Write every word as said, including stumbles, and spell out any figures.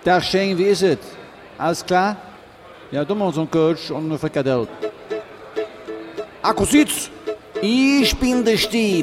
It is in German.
Tag Shane, wie ist es? Alles klar? Ja, du machst so einen Coach und eine Frikadelle. Akkusitz! Ich bin der Stier.